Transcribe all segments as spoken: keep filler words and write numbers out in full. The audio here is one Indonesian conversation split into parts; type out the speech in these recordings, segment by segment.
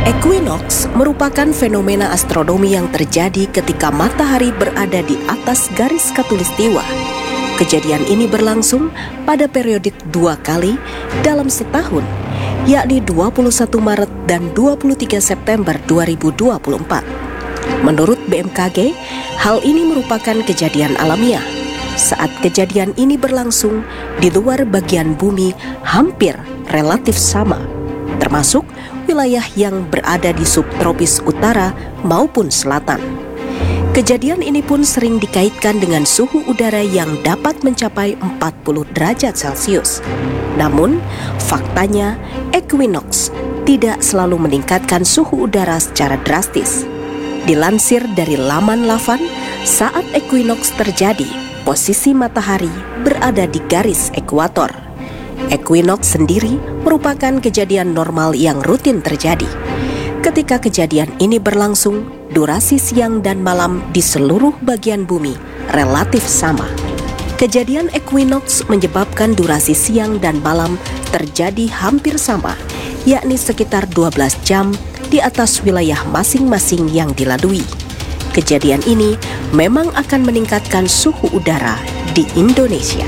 Equinox merupakan fenomena astronomi yang terjadi ketika matahari berada di atas garis khatulistiwa. Kejadian ini berlangsung pada periodik dua kali dalam setahun, yakni dua puluh satu Maret dan dua puluh tiga September dua ribu dua puluh empat. Menurut B M K G, hal ini merupakan kejadian alamiah. Saat kejadian ini berlangsung, di luar bagian bumi hampir relatif sama, termasuk wilayah yang berada di subtropis utara maupun selatan. Kejadian ini pun sering dikaitkan dengan suhu udara yang dapat mencapai empat puluh derajat Celcius. Namun, faktanya equinox tidak selalu meningkatkan suhu udara secara drastis. Dilansir dari laman Lavan, saat equinox terjadi, posisi matahari berada di garis ekuator. Equinox sendiri merupakan kejadian normal yang rutin terjadi. Ketika kejadian ini berlangsung, durasi siang dan malam di seluruh bagian bumi relatif sama. Kejadian equinox menyebabkan durasi siang dan malam terjadi hampir sama, yakni sekitar dua belas jam di atas wilayah masing-masing yang dilalui. Kejadian ini memang akan meningkatkan suhu udara di Indonesia.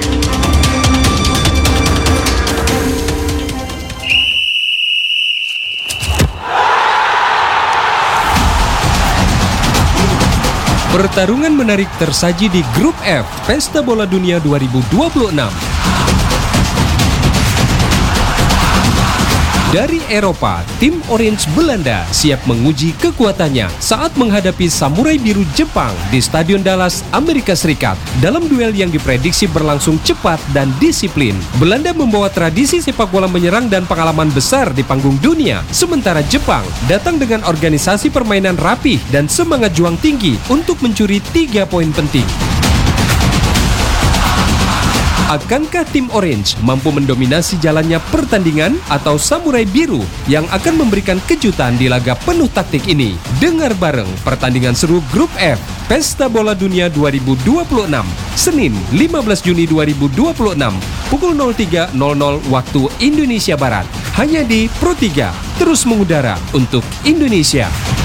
Pertarungan menarik tersaji di Grup F Pesta Bola Dunia dua ribu dua puluh enam. Dari Eropa, tim Orange Belanda siap menguji kekuatannya saat menghadapi Samurai Biru Jepang di Stadion Dallas, Amerika Serikat. Dalam duel yang diprediksi berlangsung cepat dan disiplin, Belanda membawa tradisi sepak bola menyerang dan pengalaman besar di panggung dunia. Sementara Jepang datang dengan organisasi permainan rapih dan semangat juang tinggi untuk mencuri tiga poin penting. Akankah tim Orange mampu mendominasi jalannya pertandingan atau Samurai Biru yang akan memberikan kejutan di laga penuh taktik ini? Dengar bareng pertandingan seru Grup F Pesta Bola Dunia dua ribu dua puluh enam, Senin lima belas Juni dua ribu dua puluh enam, pukul nol tiga nol nol waktu Indonesia Barat. Hanya di Pro tiga, terus mengudara untuk Indonesia.